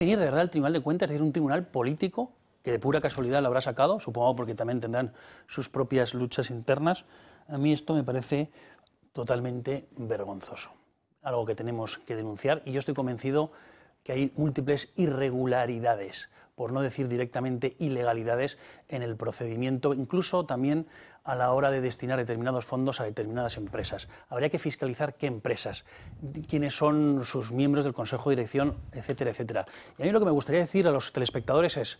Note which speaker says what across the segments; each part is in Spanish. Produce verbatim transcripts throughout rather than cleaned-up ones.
Speaker 1: venir de verdad al Tribunal de Cuentas, es decir, un tribunal político que de pura casualidad lo habrá sacado, supongo porque también tendrán sus propias luchas internas. A mí esto me parece totalmente vergonzoso, algo que tenemos que denunciar, y yo estoy convencido que hay múltiples irregularidades, por no decir directamente ilegalidades, en el procedimiento, incluso también a la hora de destinar determinados fondos a determinadas empresas. Habría que fiscalizar qué empresas, quiénes son sus miembros del Consejo de Dirección, etcétera, etcétera. Y a mí lo que me gustaría decir a los telespectadores es,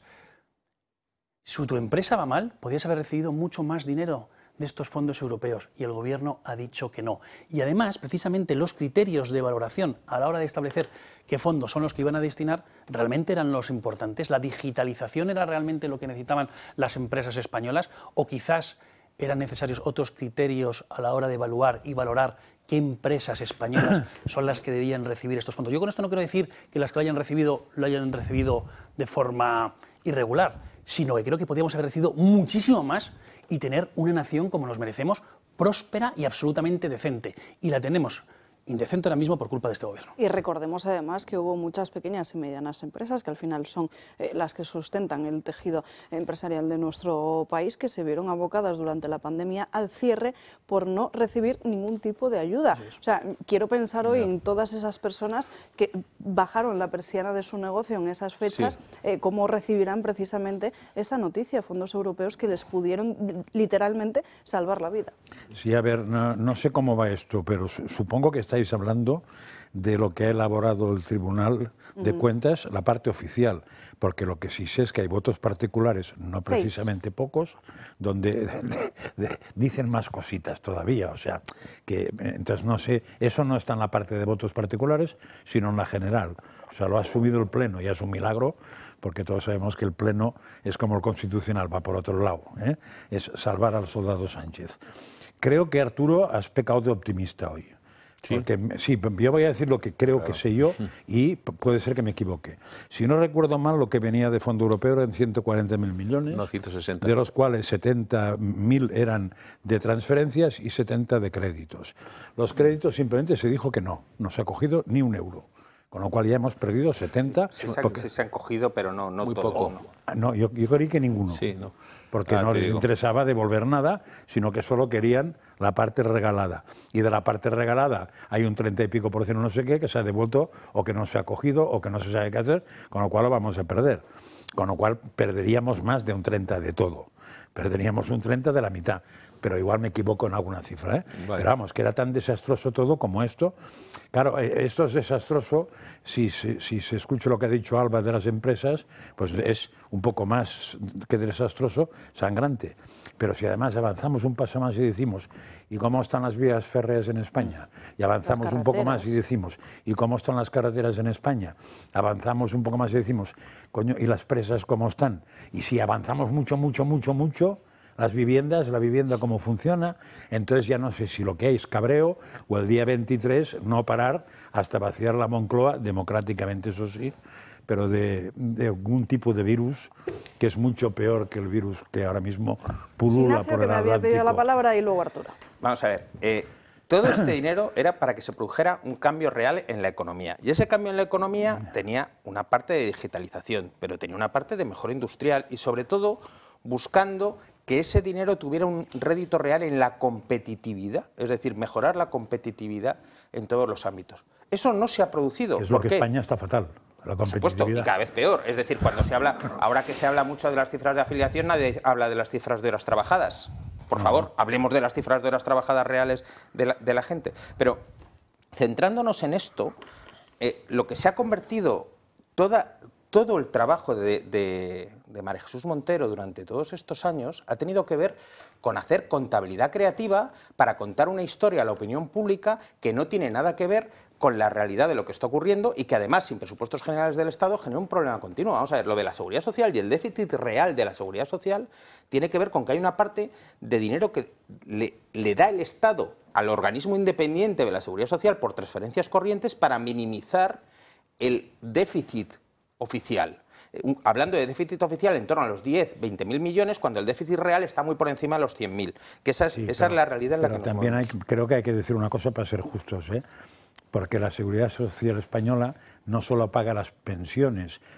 Speaker 1: si tu empresa va mal, podrías haber recibido mucho más dinero de estos fondos europeos, y el Gobierno ha dicho que no. Y además, precisamente los criterios de valoración a la hora de establecer qué fondos son los que iban a destinar realmente eran los importantes. La digitalización era realmente lo que necesitaban las empresas españolas, o quizás eran necesarios otros criterios a la hora de evaluar y valorar qué empresas españolas son las que debían recibir estos fondos. Yo con esto no quiero decir que las que lo hayan recibido lo hayan recibido de forma irregular, sino que creo que podríamos haber recibido muchísimo más y tener una nación como nos merecemos, próspera y absolutamente decente. Y la tenemos indecente ahora mismo por culpa de este Gobierno.
Speaker 2: Y recordemos además que hubo muchas pequeñas y medianas empresas que al final son eh, las que sustentan el tejido empresarial de nuestro país, que se vieron abocadas durante la pandemia al cierre por no recibir ningún tipo de ayuda. O sea, quiero pensar hoy en todas esas personas que bajaron la persiana de su negocio en esas fechas, sí. eh, cómo recibirán precisamente esta noticia, fondos europeos que les pudieron literalmente salvar la vida.
Speaker 3: Sí, a ver, no, no sé cómo va esto, pero su, supongo que estáis hablando de lo que ha elaborado el Tribunal de uh-huh. Cuentas, la parte oficial, porque lo que sí sé es que hay votos particulares, no precisamente Seis. pocos, donde de, de, dicen más cositas todavía, o sea, que entonces no sé, eso no está en la parte de votos particulares, sino en la general, o sea, lo ha asumido el Pleno y es un milagro, porque todos sabemos que el Pleno es como el Constitucional, va por otro lado, ¿eh? Es salvar al soldado Sánchez. Creo que, Arturo, has pecado de optimista hoy. ¿Sí? Porque, sí, yo voy a decir lo que creo claro. que sé yo y puede ser que me equivoque. Si no recuerdo mal, lo que venía de Fondo Europeo eran ciento cuarenta mil millones,
Speaker 4: no, ciento sesenta.
Speaker 3: De los cuales setenta mil eran de transferencias y setenta de créditos. Los créditos simplemente se dijo que no, no se ha cogido ni un euro. Con lo cual ya hemos perdido setenta.
Speaker 5: Sí, se, porque... se han cogido, pero no, no
Speaker 4: Muy
Speaker 5: todos.
Speaker 4: poco.
Speaker 3: No, no yo, yo creí que ninguno.
Speaker 4: Sí, no.
Speaker 3: Porque ah, no les digo. interesaba devolver nada, sino que solo querían la parte regalada. Y de la parte regalada hay un treinta y pico por ciento no sé qué que se ha devuelto o que no se ha cogido o que no se sabe qué hacer, con lo cual lo vamos a perder. Con lo cual perderíamos más de un treinta de todo. Perderíamos un treinta de la mitad. Pero igual me equivoco en alguna cifra, ¿eh? Vale. Pero vamos, que era tan desastroso todo como esto. Claro, esto es desastroso, si, si, si se escucha lo que ha dicho Alba de las empresas, pues es un poco más que desastroso, sangrante. Pero si además avanzamos un paso más y decimos, ¿y cómo están las vías férreas en España? Y avanzamos un poco más y decimos, ¿y cómo están las carreteras en España? Avanzamos un poco más y decimos, coño, ¿y las presas cómo están? Y si avanzamos mucho, mucho, mucho, mucho, las viviendas, la vivienda cómo funciona, entonces ya no sé si lo que hay es cabreo o el día veintitrés no parar hasta vaciar la Moncloa, democráticamente eso sí, pero de, de algún tipo de virus que es mucho peor que el virus que ahora mismo pulula
Speaker 2: Ignacio,
Speaker 3: por el
Speaker 2: que me
Speaker 3: Atlántico.
Speaker 2: había pedido la palabra y luego Arturo.
Speaker 5: Vamos a ver, eh, todo este dinero era para que se produjera un cambio real en la economía. Y ese cambio en la economía tenía una parte de digitalización, pero tenía una parte de mejora industrial y sobre todo buscando que ese dinero tuviera un rédito real en la competitividad, es decir, mejorar la competitividad en todos los ámbitos. Eso no se ha producido.
Speaker 3: Es lo
Speaker 5: ¿Por
Speaker 3: que
Speaker 5: qué?
Speaker 3: España está fatal, la competitividad.
Speaker 5: Por supuesto, y cada vez peor. Es decir, cuando se habla, ahora que se habla mucho de las cifras de afiliación, nadie habla de las cifras de horas trabajadas. Por no. favor, hablemos de las cifras de horas trabajadas reales de la, de la gente. Pero centrándonos en esto, eh, lo que se ha convertido toda... Todo el trabajo de, de, de María Jesús Montero durante todos estos años ha tenido que ver con hacer contabilidad creativa para contar una historia a la opinión pública que no tiene nada que ver con la realidad de lo que está ocurriendo y que además, sin presupuestos generales del Estado, genera un problema continuo. Vamos a ver, lo de la seguridad social y el déficit real de la seguridad social tiene que ver con que hay una parte de dinero que le, le da el Estado al organismo independiente de la seguridad social por transferencias corrientes para minimizar el déficit oficial. Hablando de déficit oficial en torno a los diez, veinte mil millones, cuando el déficit real está muy por encima de los cien mil. Que esa es, sí, esa pero, es la realidad en la que nos
Speaker 3: también hay, creo que hay que decir una cosa para ser justos, ¿eh? Porque la Seguridad Social española no solo paga las pensiones